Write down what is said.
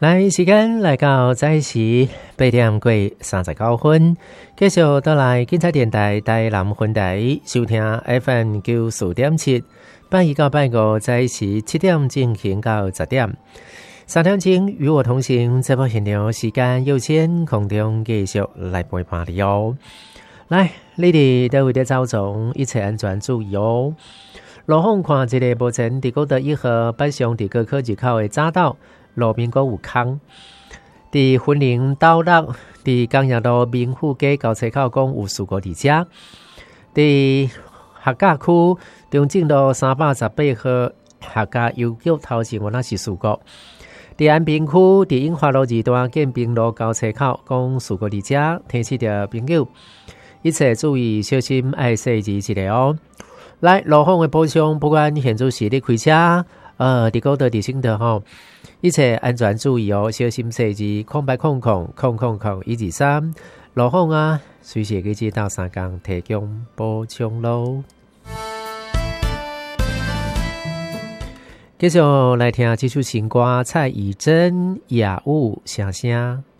来，时间来到早时8点过39分，继续倒来警察电台台南分台收听 FM 94.7，拜一到拜五早时7点进行到10点。3点钟与我同行，节目现场时间有限，空中继续来陪伴你哦。来，你哋都为了走总，一切安全注意哦。路况看一个目前伫国道1号北上伫高科入口的匝道。路面阁有空，伫云林斗六，伫江阳路民富街交叉口讲有事故伫遮。伫客家区中正路318号客家邮局头前，原来是事故。伫安平区伫永华路2段建平路交叉口讲事故伫遮，提醒着朋友一切注意小心，爱细致一下哦。来，路况的补充，不管现在是你开车。伫高道伫省道吼，一切安全注意哦，小心细致，08000000123路况啊，随时可以到3工提供补充咯。继续来听这首新歌，蔡依珍《雅物》声声。